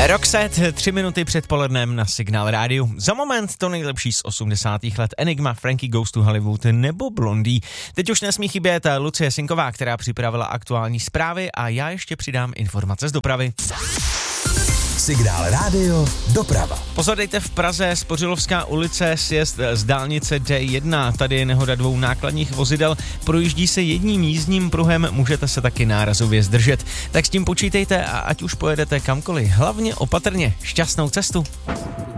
Roxette, 3 minuty před polednem na Signál rádiu. Za moment to nejlepší z 80. let. Enigma, Frankie Goes to Hollywood nebo Blondie. Teď už nesmí chybět Lucie Sinková, která připravila aktuální zprávy a já ještě přidám informace z dopravy. Signál rádio, doprava. Pozor, dejte v Praze, Spořilovská ulice, sjezd z dálnice D1. Tady je nehoda 2 nákladních vozidel, projíždí se jedním jízdním pruhem, můžete se taky nárazově zdržet. Tak s tím počítejte a ať už pojedete kamkoliv, hlavně opatrně. Šťastnou cestu.